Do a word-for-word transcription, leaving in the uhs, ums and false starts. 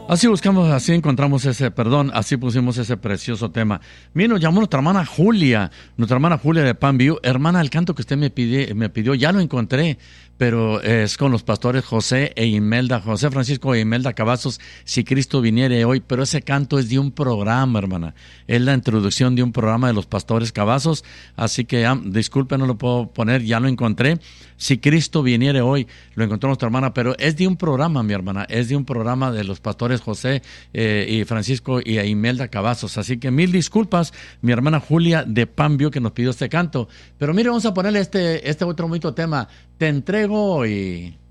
Así buscamos, así encontramos ese, perdón, así pusimos ese precioso tema. Mira, nos llamó nuestra hermana Julia, nuestra hermana Julia de Pan View. Hermana, el canto que usted me pidió, me pidió, ya lo encontré, pero es con los pastores José e Imelda, José Francisco e Imelda Cavazos, Si Cristo Viniere Hoy, pero ese canto es de un programa, hermana. Es la introducción de un programa de los pastores Cavazos, así que ah, disculpe, no lo puedo poner, ya lo encontré. Si Cristo Viniere Hoy, lo encontró nuestra hermana, pero es de un programa, mi hermana, es de un programa de los pastores José eh, y Francisco y Imelda Cavazos, así que mil disculpas, mi hermana Julia de Pan View que nos pidió este canto, pero mire, vamos a ponerle este, este otro bonito tema, Te entrego hoy.